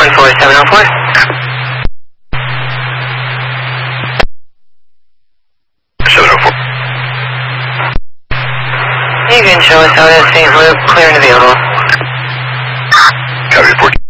14704. You can show us how to St. Luke, clear and available. Copy, report.